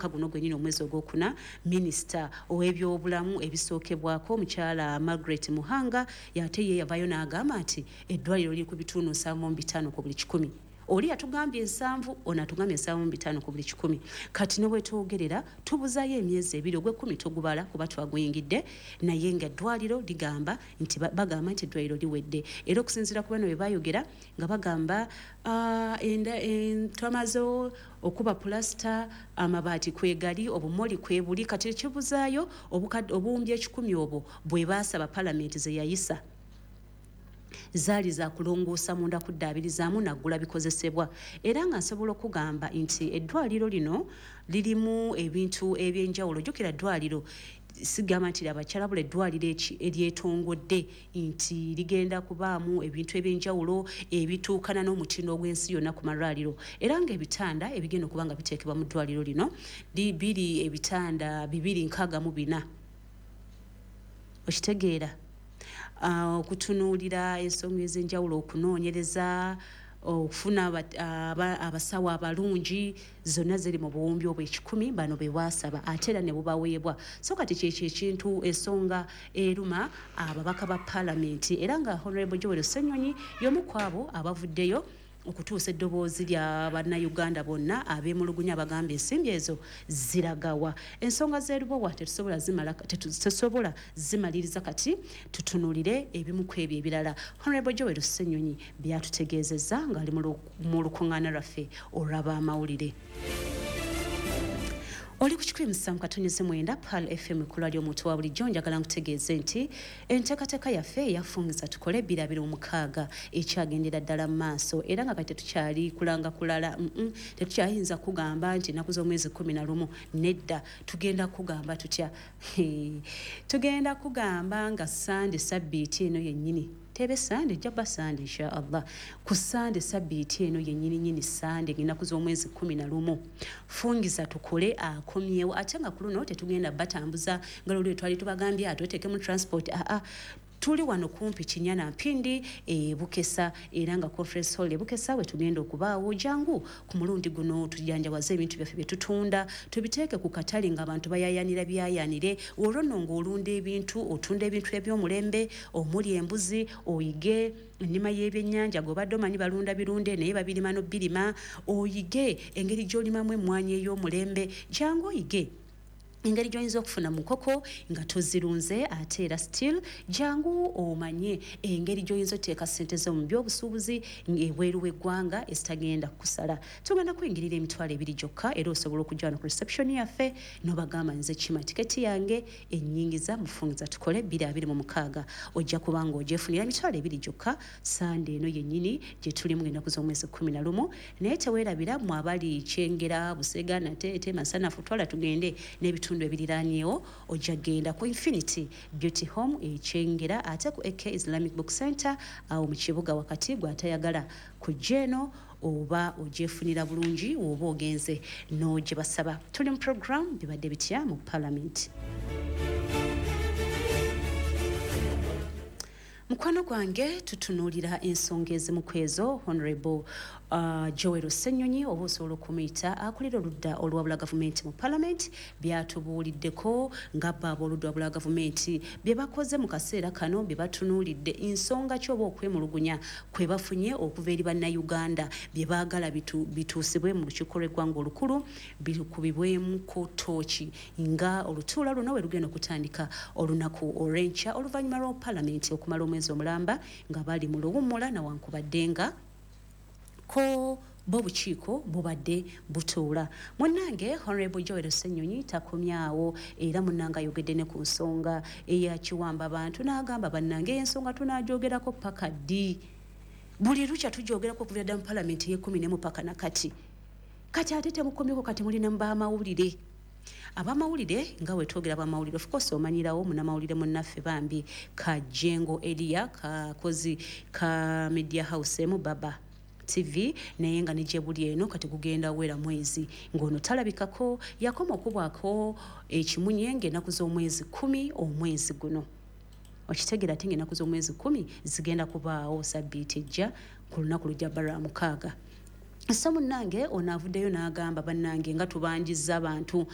omwaka guno gwennyini omwezi ogwokuna minisita ow'ebyobulamu ebisookebwako omukyala Margaret Muhanga yate ye yavayo n'agamba nti eddwaliro liri ku bitundu 7.5 ku buli 100. Oli atugambye 7 ono atugambye 7.5 ku buli 100. Kati ne bwetwogerera tubuzayo emyezi 2 ogw'ekumi togubala kuba twaguyingidde naye nga eddwaliro ligamba nti bagamba nti eddwaliro liwedde era okusinziira ku bano bye bayogera nga bagamba twamaze okuba plasita amabaati kwegali obumoli kwebuli kati ekibuzaayo obuwumbi 10 obwo bwe baasaba palamenti ze yayisa zaali za kulongoosa munda kuddaabirizamu naggula bikozesebwa era nga nsobola okugamba nti eddwaliro lino lirimu ebintu ebyenjawulo jjukira ddwaliro sigamba nti abakyala bula eddwaliro eryetongodde nti ligenda kubaamu ebintu ebyenjawulo ebituukana n'omutindo ogw'ensi yonna ku malwaliro era ng'ebitanda ebigenda okuba nga biteekebwa mu ddwaliro lino biri ebitanda 264 okitegeera okutunuulira ensonga ez'enjawulo okunoonyereza okufuna abasawo abalungi zonna ziri mu buwumbi obw'ekikumi bano be baasaba ate era ne bubaweebwa so kati kyekyo ekintu ensonga eruma ababaka ba palamenti era nga Honorable Joel Ssenyonyi y'omu ku abo abavuddeyo okutuusa eddoboozi lya bannayuganda bonna abeemulugunya abagamba ensimbi ezo ziragawa ensonga z'erubowa tetusobola zimaliriza kati tutunuulire ebimu ku ebyo ebirala Honorable Joel Ssenyonyi byatutegeezezza ng'ali mu lukuŋŋaana lwaffe olw'abamawulire. Oli ku 107.9 Pal FM ku lwali omuntu wa bulijjo njagala nkutegeeze nti enteekateeka yaffe eyafungiza tukole 2026 ekyagendera ddala mu maaso era nga kati tetukyali kulanga kulala tetukyayinza kugamba nti ennaku z'omwezi 11 nedda tugenda kugamba tutya tugenda kugamba nga Sande Sabbiiti eno yennyini tebe Sande jaba Sande insha Allah ku Sande Sabbiiti eno yennyini Sande ennaku z'omwezi 11 fungiza tukole akomyewo ate nga ku luno tetugenda batambuza nga lwe twali tubagambye atweteeke mu transport tuli wano kumpi Kinyana Mpindi Bukesa era nga conference hall Bukesa we tugenda okubaawo jangu ku mulundi guno tujanjawaze ebintu byaffe byetutunda tubiteeke ku katale nga abantu bayayanira byayanire olwono ng'olunda ebintu otunda ebintu eby'omulembe omuli embuzi oyige ennima y'ebyennyanja gobadde omanyi balunda birunde naye babirima no birima oyige engeri gy'olimamu emmwanyi ey'omulembe jangu oyige engeri gy'oyinza okufuna mu nkoko nga tozirunze ate era still jangu omanye engeri gy'oyinza oteeka ssente zo mu by'obusuubuzi ebweru w'eggwanga ezitagenda kusala tugenda kuyingirira emitwalo 2 gyokka era osobola okujja wano ku reception yaffe n'obagamba nze kima tiketi yange ennyingiza mufungiza tukole 2026 ojja kubanga ogyefunira emitwalo 2 gyokka Sande eno yennyini gye tulimu ennaku z'omwezi 11 naye teweerabira mu abali Kyengera Busega Nateete Masanafu twala tugende n'ebitundu ebiriraanyeewo ojja genda ku Infinity Beauty Home Kyengera ate ku AK Islamic Book Center awo mu kibuga wakati gw'atayagala kujja eno oba ogyefunira bulungi oba ogenze n'ogye basaba tuli mu program bibadde bitya mu Parliament. Mukwano gwange tutunuulira ensonga ezimu ku ezo Honorable Joel Ssenyonyi oba osobola okumuyita akulira oludda olwabula gavumenti mu Parliament byatubuuliddeko nga oludda olwabula gavumenti bye bakoze mu kaseera kano bye batunuulidde ensonga ki oba okwemulugunya kwe bafunye okuva eri bannayuganda bye baagala bituusibwe mu lukiiko lw'eggwanga olukulu bikubibwemu ku ttooki nga olutuula luno we lugenda okutandika olunaku olw'enkya oluvannyuma lwa Parliament okumala omwezi omulamba nga bali mu luwummula nawankubadde nga ko bo bukiiko bubadde butuula munnange Honorable Joel Ssenyonyi takomyawo era munnange ayogedde ne ku nsonga eyakiwamba abantu n'agamba bannange ensonga tunaajogerako paka ddi buli lukya tujogerako okuva ddala mu Parliament y'e11 paka nakati kati ate temukomyeko kati mulina mu baamawulire abamawulire nga wetwogera abamawulire of course omanyirawo munnamawulire munnaffe bambi Kajengo Elia kakozi ka media house emu Baba TV naye nga nije buli eno kati kugenda wera mwezi ngono talabikako yakoma okubwako ekimunye ennaku z'omwezi 10 omwezi guno okitegera ate ennaku z'omwezi 10 zigenda kubaawo Sabbiiti ejja ku lunaku lujja barra mukaaga. So munnange onaavuddeyo n'agamba bannange nga tubanjizza abantu